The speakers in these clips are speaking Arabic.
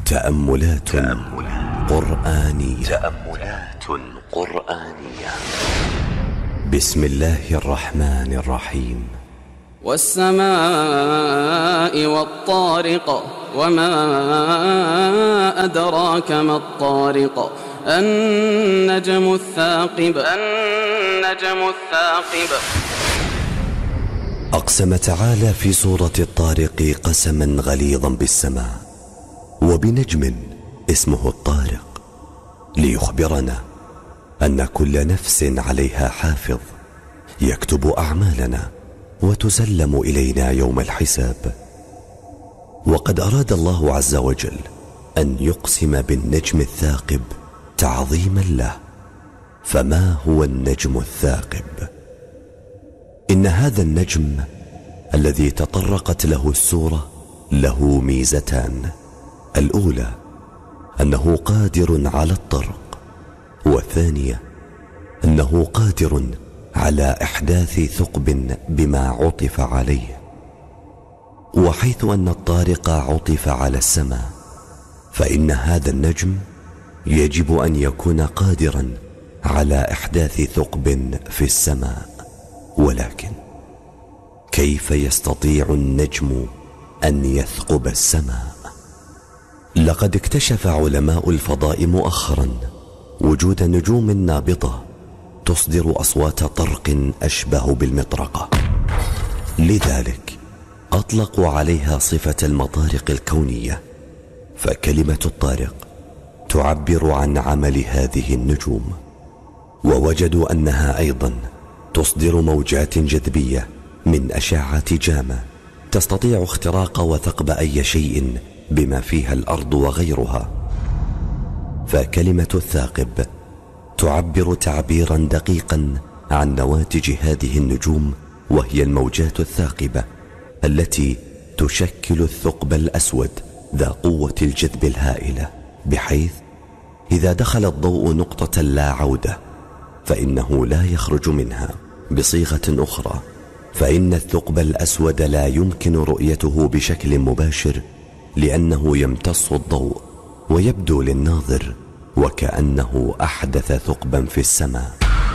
تأملات قرآنية. بسم الله الرحمن الرحيم. والسماء والطارق، وما أدراك ما الطارق. النجم الثاقب. أقسم تعالى في سورة الطارق قسما غليظا بالسماء وبنجم اسمه الطارق، ليخبرنا أن كل نفس عليها حافظ يكتب أعمالنا وتسلم إلينا يوم الحساب. وقد أراد الله عز وجل أن يقسم بالنجم الثاقب تعظيما له. فما هو النجم الثاقب؟ إن هذا النجم الذي تطرقت له السورة له ميزتان: الأولى أنه قادر على الطرق، والثانية أنه قادر على إحداث ثقب بما عطف عليه. وحيث أن الطارق عطف على السماء، فإن هذا النجم يجب أن يكون قادرا على إحداث ثقب في السماء. ولكن كيف يستطيع النجم أن يثقب السماء؟ لقد اكتشف علماء الفضاء مؤخرا وجود نجوم نابضة تصدر أصوات طرق أشبه بالمطرقة، لذلك أطلقوا عليها صفة المطارق الكونية. فكلمة الطارق تعبر عن عمل هذه النجوم. ووجدوا أنها أيضا تصدر موجات جاذبية من أشعة جاما تستطيع اختراق وثقب أي شيء بما فيها الأرض وغيرها. فكلمة الثاقب تعبر تعبيرا دقيقا عن نواتج هذه النجوم، وهي الموجات الثاقبة التي تشكل الثقب الأسود ذا قوة الجذب الهائلة، بحيث إذا دخل الضوء نقطة لا عودة فإنه لا يخرج منها. بصيغة أخرى، فإن الثقب الأسود لا يمكن رؤيته بشكل مباشر، لأنه يمتص الضوء ويبدو للناظر وكأنه أحدث ثقبا في السماء.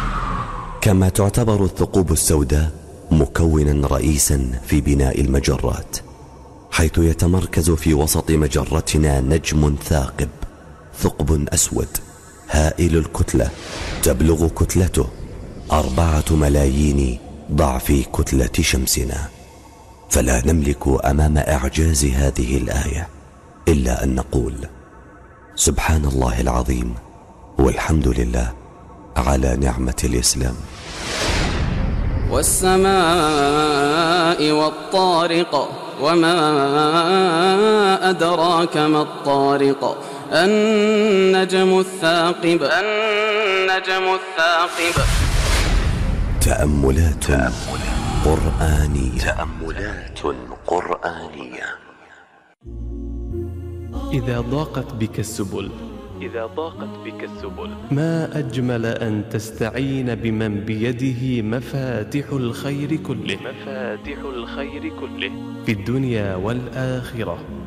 كما تعتبر الثقوب السوداء مكونا رئيسا في بناء المجرات، حيث يتمركز في وسط مجرتنا نجم ثاقب، ثقب أسود هائل الكتلة تبلغ كتلته 4 ملايين ضعف كتلة شمسنا. فلا نملك أمام إعجاز هذه الآية إلا أن نقول سبحان الله العظيم، والحمد لله على نعمة الإسلام. والسماء والطارق، وما أدراك ما الطارق. النجم الثاقب. تأملات قرآنية. إذا ضاقت بك السبل ما أجمل أن تستعين بمن بيده مفاتح الخير كله في الدنيا والآخرة.